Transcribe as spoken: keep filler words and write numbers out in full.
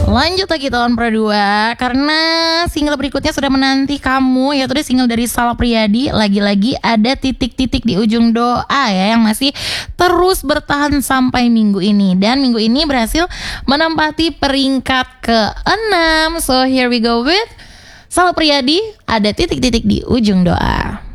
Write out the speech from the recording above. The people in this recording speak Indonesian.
Lanjut lagi tahun Pradua, karena single berikutnya sudah menanti kamu, yaitu single dari Sal Priadi. Lagi-lagi ada titik-titik di ujung doa ya, yang masih terus bertahan sampai minggu ini. Dan minggu ini berhasil menempati peringkat keenam. So here we go with Sal Priadi, ada titik-titik di ujung doa.